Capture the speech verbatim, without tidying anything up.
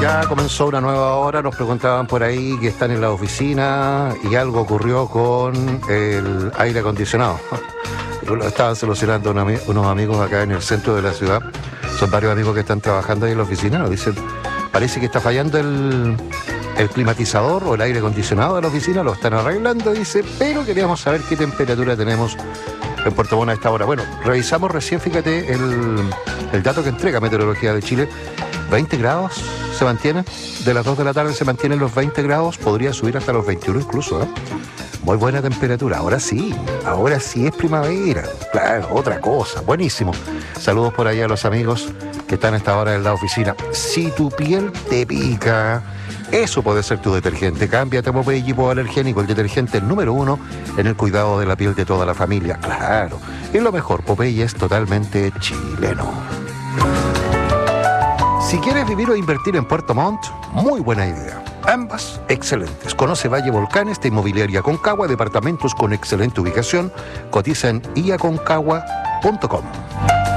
Ya comenzó una nueva hora, nos preguntaban por ahí que están en la oficina y algo ocurrió con el aire acondicionado. Lo estaban solucionando unos amigos acá en el centro de la ciudad. Son varios amigos que están trabajando ahí en la oficina. Nos dicen, parece que está fallando el, el climatizador o el aire acondicionado de la oficina, lo están arreglando, dice, pero queríamos saber qué temperatura tenemos en Puerto Montt a esta hora. Bueno, revisamos recién, fíjate, el, el dato que entrega Meteorología de Chile. veinte grados se mantienen, de las dos de la tarde se mantienen los veinte grados, podría subir hasta los veintiuno incluso, ¿eh? Muy buena temperatura, ahora sí, ahora sí es primavera, claro, otra cosa, buenísimo. Saludos por ahí a los amigos que están a esta hora en la oficina. Si tu piel te pica, eso puede ser tu detergente. Cámbiate a Popeye Hipoalergénico, el detergente número uno en el cuidado de la piel de toda la familia. Claro, y lo mejor, Popeye es totalmente chileno. Si quieres vivir o invertir en Puerto Montt, muy buena idea. Ambas excelentes. Conoce Valle Volcanes de Inmobiliaria Aconcagua, departamentos con excelente ubicación. Cotiza en i aconcagua punto com.